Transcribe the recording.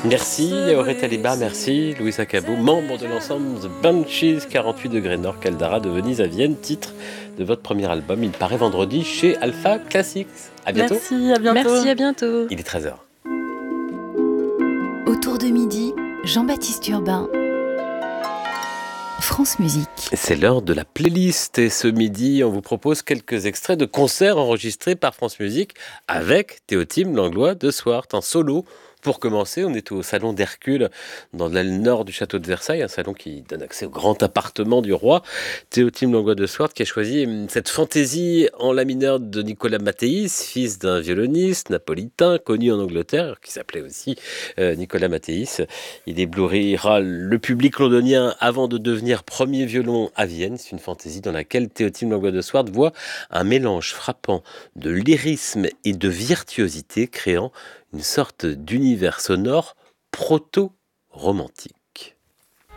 Merci Yaoret Aliba, merci Louisa Cabot, membre de l'ensemble The Bunches, 48 degrés Nord, Caldara de Venise à Vienne, titre de votre premier album. Il paraît vendredi chez Alpha Classics. À bientôt. Merci, à bientôt. Merci, à bientôt. Il est 13h. Autour de midi, Jean-Baptiste Urbain, France Musique. C'est l'heure de la playlist et ce midi, on vous propose quelques extraits de concerts enregistrés par France Musique avec Théotime Langlois de Swart en solo. Pour commencer, on est au salon d'Hercule dans l'aile nord du château de Versailles, un salon qui donne accès au grand appartement du roi. Théotime Langlois de Swart qui a choisi cette fantaisie en la mineur de Nicolas Mathéis, fils d'un violoniste napolitain connu en Angleterre, qui s'appelait aussi Nicolas Mathéis. Il éblouira le public londonien avant de devenir premier violon à Vienne. C'est une fantaisie dans laquelle Théotime Langlois de Swart voit un mélange frappant de lyrisme et de virtuosité, créant une sorte d'univers sonore proto-romantique.